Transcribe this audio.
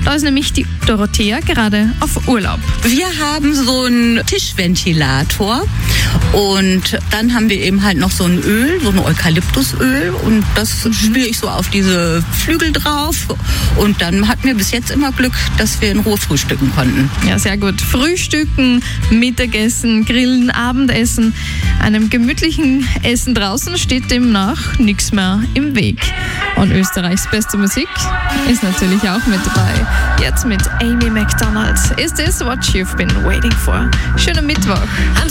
Da ist nämlich die Dorothea gerade auf Urlaub. Wir haben so einen Tischventilator und dann haben wir eben halt noch so ein Öl, so ein Eukalyptusöl und das spüre ich so auf diese Flügel drauf und dann hatten wir bis jetzt immer Glück, dass wir in Ruhe frühstücken konnten. Ja, sehr gut. Frühstücken, Mittagessen, Grillen, Abendessen. Einem gemütlichen Essen draußen steht demnach nichts mehr im Weg. Und Österreichs beste Musik ist natürlich auch mit dabei. Jetzt mit Amy Macdonald. Is this what you've been waiting for? Schönen Mittwoch.